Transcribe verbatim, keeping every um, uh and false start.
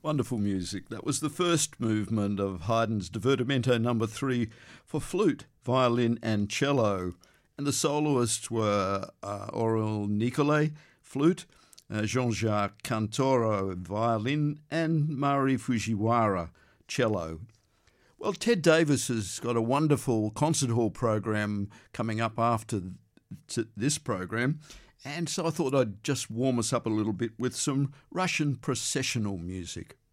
Wonderful music. That was the first movement of Haydn's Divertimento number three for flute, violin and cello. And the soloists were uh, Aurel Nicolai, flute, uh, Jean-Jacques Cantoro, violin, and Mari Fujiwara, cello. Well, Ted Davis has got a wonderful concert hall program coming up after th- this program. And so I thought I'd just warm us up a little bit with some Russian processional music.